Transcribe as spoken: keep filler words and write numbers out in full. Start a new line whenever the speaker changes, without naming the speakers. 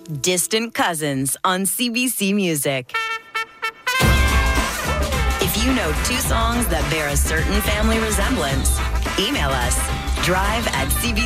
Distant Cousins on C B C Music. If you know two songs that bear a certain family resemblance, email us, drive at C B C.